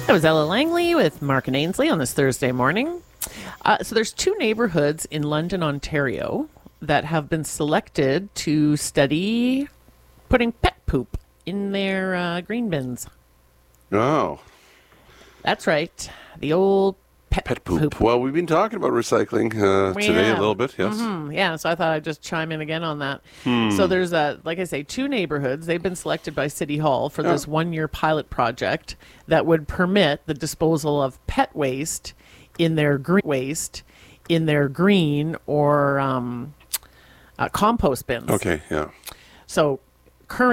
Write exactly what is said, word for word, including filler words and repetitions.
That was Ella Langley with Mark and Ainsley on this Thursday morning. Uh, so there's two neighborhoods in London, Ontario that have been selected to study putting pet poop in their uh, green bins. Oh. That's right. The old pet, Pet poop. poop. Well, we've been talking about recycling uh, We today have. a little bit, yes. Mm-hmm. Yeah, so I thought I'd just chime in again on that. So there's, a, like I say, two neighborhoods. They've been selected by City Hall for this Oh. one-year pilot project that would permit the disposal of pet waste in their green waste, in their green or um, uh, compost bins. Okay, yeah. So